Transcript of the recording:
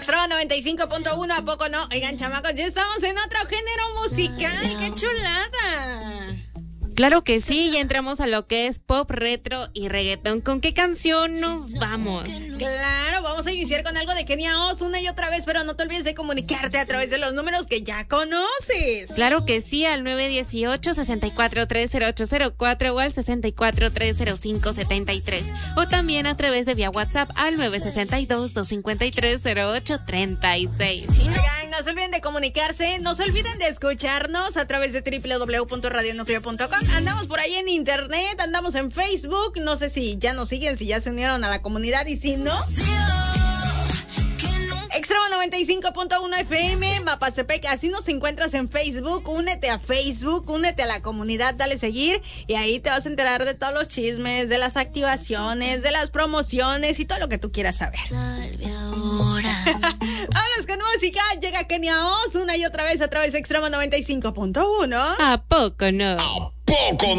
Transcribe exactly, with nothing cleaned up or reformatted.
Extra noventa y cinco punto uno, ¿a poco no? Oigan, chamacos, ya estamos en otro género musical. ¡Qué chulada! Claro que sí, ya entramos a lo que es pop, retro y reggaetón. ¿Con qué canción nos vamos? Claro, vamos a iniciar con algo de Kenia Oz una y otra vez, pero no te olvides de comunicarte a través de los números que ya conoces. Claro que sí, al nueve uno ocho, seis cuatro tres, cero ocho cero cuatro o al seis cuatro tres, cero cinco siete tres. O también a través de vía WhatsApp al nueve seis dos, dos cinco tres, cero ocho tres seis. Oigan, no se olviden de comunicarse, no se olviden de escucharnos a través de doble u doble u doble u punto radio nucleo punto com. Andamos por ahí en internet, andamos en Facebook, no sé si ya nos siguen, si ya se unieron a la comunidad y si no. Extremo noventa y cinco punto uno F M, Mapastepec, así nos encuentras en Facebook. Únete a Facebook, únete a la comunidad, dale seguir y ahí te vas a enterar de todos los chismes, de las activaciones, de las promociones y todo lo que tú quieras saber. Vámonos con música, llega Kenia Oz una y otra vez a través de Extremo noventa y cinco punto uno. ¿A poco no? ¿A poco